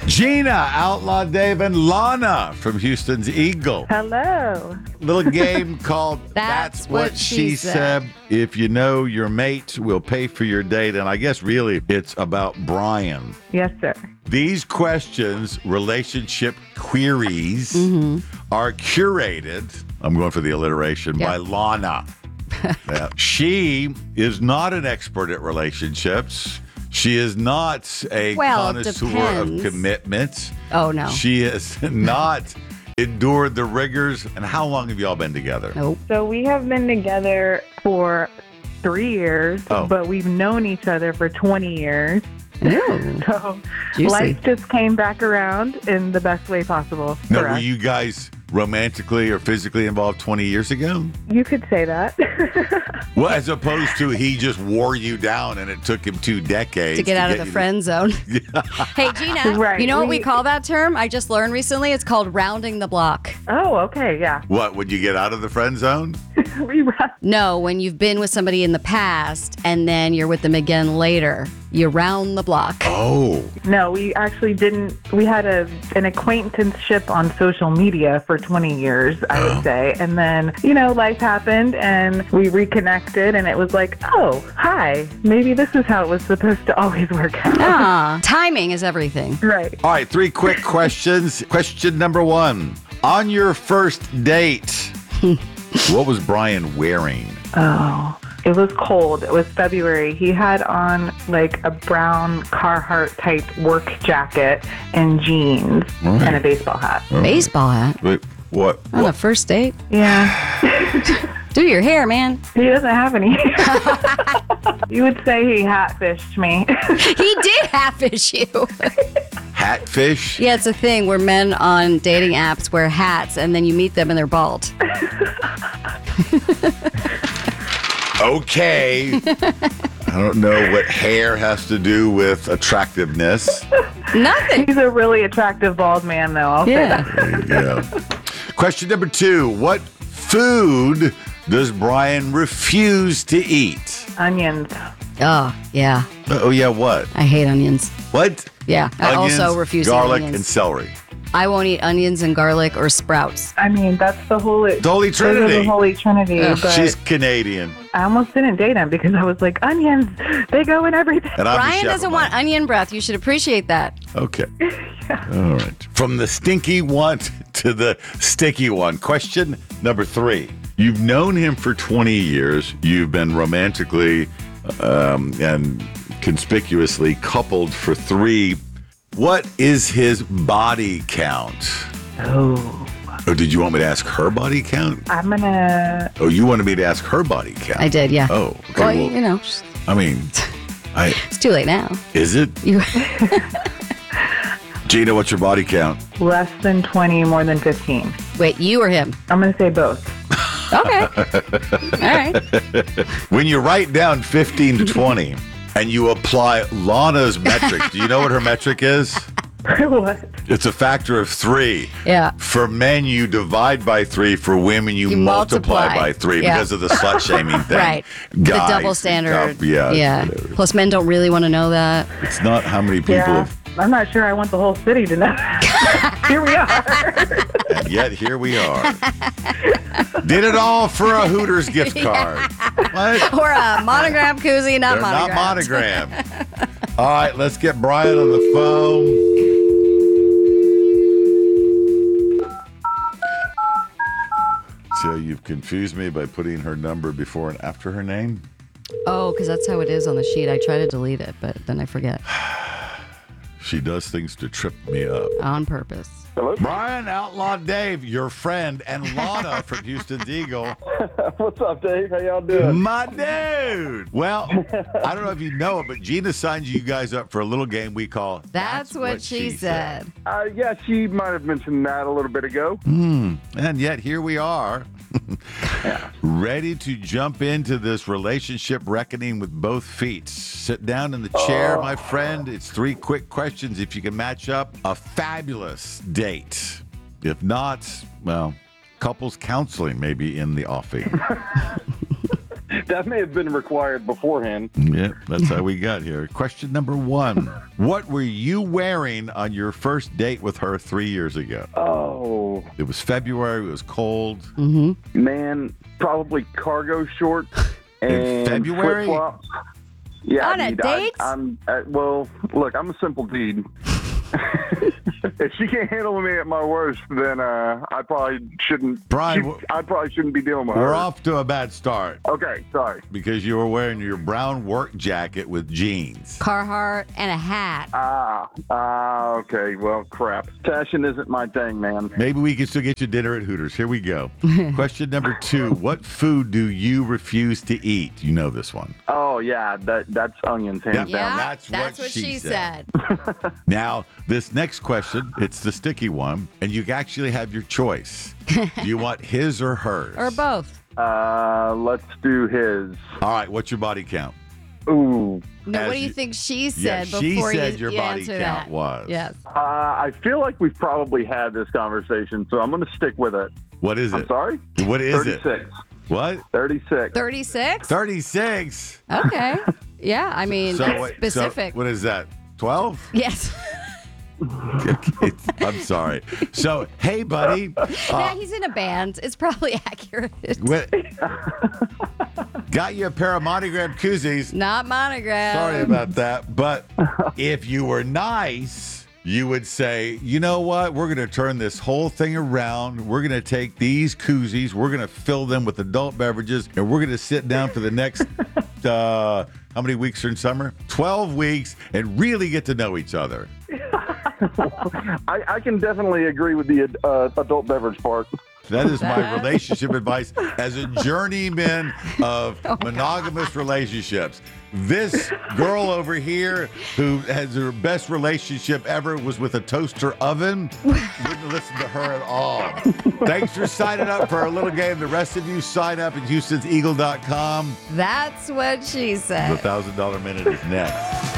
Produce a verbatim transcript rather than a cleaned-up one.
Gina, Outlaw Dave, and Lana from Houston's Eagle. Hello. Little game called That's That's What, What She She said. Said. If you know your mate will pay for your date. And I guess really it's about Brian. Yes, sir. These questions, relationship queries, are curated. I'm going for the alliteration by Yeah. Lana. Yeah. She is not an expert at relationships. She is not a Well, it connoisseur of depends. commitment. Oh, no. She has not endured the rigors. And how long have y'all been together? Nope. So we have been together for three years, Oh. but we've known each other for twenty years. Ooh, So juicy. life just came back around in the best way possible Now, for were us. you guys romantically or physically involved twenty years ago? You could say that. Well, as opposed to he just wore you down and it took him two decades to get out of you the to- friend zone. Hey, Gina, Right, you know what we we- call that term? I just learned recently. It's called rounding the block. Oh, okay, yeah. What, would you get out of the friend zone? we ra- No, when you've been with somebody in the past and then you're with them again later, you round the block. Oh. No, we actually didn't. We had a an acquaintanceship on social media for twenty years, I Oh. would say. And then, you know, life happened and we reconnected and it was like, oh, hi. Maybe this is how it was supposed to always work out. Ah, timing is everything. Right. All right, three quick questions. Question number one. On your first date, what was Brian wearing? Oh, it was cold. It was February. He had on like a brown Carhartt type work jacket and jeans All right. and a baseball hat. Baseball hat. Wait, what? On what? a first date? Yeah. Do your hair, man. He doesn't have any. You would say he hatfished me. He did half-ish you. Hatfish? Yeah, it's a thing where men on dating apps wear hats and then you meet them and they're bald. Okay. I don't know what hair has to do with attractiveness. Nothing. He's a really attractive bald man, though. I'll say Yeah. that. There you go. Question number two. What food does Brian refuse to eat? Onions. Oh, yeah. Oh, yeah, what? I hate onions. What? Yeah. I Onions, also refuse to eat garlic, onions. and celery. I won't eat onions and garlic or sprouts. I mean, that's the holy. The Holy those are Trinity. the Holy Trinity. Ugh. But She's Canadian. I almost didn't date him because I was like, onions, they go in everything. And I'm the Brian chef doesn't of want mine. onion breath. You should appreciate that. Okay. All right. From the stinky one to the sticky one. Question number three. You've known him for twenty years. You've been romantically um, and conspicuously coupled for three. What is his body count? Oh. Or did you want me to ask her body count? I'm going to. Oh, you wanted me to ask her body count? I did, yeah. Oh, okay. Well, well, you know, I mean, I it's too late now. is it? You, Gina, what's your body count? Less than twenty, more than fifteen. wait, you or him? I'm going to say both. Okay. All right. When you write down fifteen to twenty and you apply Lana's metric, do you know what her metric is? What? It's a factor of three. Yeah. For men, you divide by three. For women, you, You multiply. multiply. by three Yeah. because of the slut shaming thing. Right. Guys, the double standard. stuff, yeah. Yeah. whatever. Plus, men don't really want to know that. It's not how many people Yeah. have. I'm not sure I want the whole city to know. Here we are. And yet here we are. Did it all for a Hooters gift card. What? Or a monogram koozie, not They're not monogrammed. monogrammed. All right, let's get Brian on the phone. So you've confused me by putting her number before and after her name? Oh, because that's how it is on the sheet. I try to delete it, but then I forget She does things to trip me up. on purpose. Brian Outlaw Dave, your friend, and Lana from Houston's Eagle. What's up, Dave? How y'all doing? My dude. Well, I don't know if you know it, but Gina signed you guys up for a little game we call That's, what, she said. Uh, yeah, she might have mentioned that a little bit ago. And yet here we are, ready to jump into this relationship reckoning with both feet. Sit down in the chair, my friend. It's three quick questions. If you can match up a fabulous date. If not, well, couples counseling may be in the offing. That may have been required beforehand. Yeah, that's how we got here. Question number one. What were you wearing on your first date with her three years ago? Oh, It was February. It was cold. man, probably cargo shorts and February? flip-flops. Yeah, On a dude, I- date? I'm uh, well. Look, I'm a simple dude. If she can't handle me at my worst, then uh, I probably shouldn't. Brian, she- w- I probably shouldn't be dealing with We're her. off to a bad start Okay, sorry. because you were wearing your brown work jacket with jeans. Carhartt and a hat. Ah, ah, okay. Well, crap. Fashion isn't my thing, man. Maybe we can still get you dinner at Hooters. Here we go. Question number two. What food do you refuse to eat? You know this one. Oh yeah, that that's onions hands Yeah. down. that's what what she she said. said. Now, this next question, it's the sticky one, and you actually have your choice. Do you want his or hers? Or both. Uh, let's do his. All right, what's your body count? Ooh. No, As what do you you- think she Yeah, said she before said you, your you body answer count that? was. Yes. Uh, I feel like we've probably had this conversation, so I'm going to stick with it. What is I'm it? sorry? What is it? thirty-six. What? thirty-six. thirty-six? thirty-six. Okay. Yeah, I mean, So, that's what- so specific. what is that? twelve? Yes. I'm sorry. So, hey, buddy. yeah, Uh, he's in a band. It's probably accurate. what- got you a pair of monogram koozies. Not monogram. Sorry about that. But if you were nice, you would say, you know what? We're going to turn this whole thing around. We're going to take these koozies. We're going to fill them with adult beverages. And we're going to sit down for the next, uh, how many weeks are in summer? twelve weeks and really get to know each other. I, I can definitely agree with the uh, adult beverage part. That is my relationship advice as a journeyman of monogamous relationships. This girl over here who has her best relationship ever was with a toaster oven. Wouldn't listen to her at all. Thanks for signing up for our little game. The rest of you sign up at Houstons Eagle dot com. That's what she said. The one thousand dollar minute is next.